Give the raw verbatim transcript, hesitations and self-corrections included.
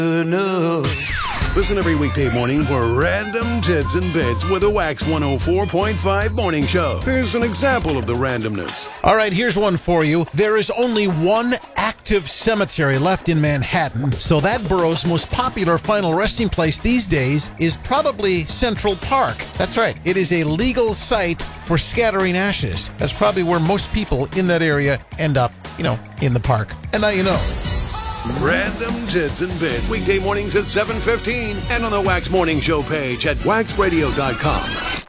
No. Listen every weekday morning for Random Tits and Bits with the Wax one oh four point five Morning Show. Here's an example of the randomness. All right, here's one for you. There is only one active cemetery left in Manhattan, so that borough's most popular final resting place these days is probably Central Park. That's right. It is a legal site for scattering ashes. That's probably where most people in that area end up, you know, in the park. And now you know. Random Tits and Bits, weekday mornings at seven fifteen and on the Wax Morning Show page at wax radio dot com.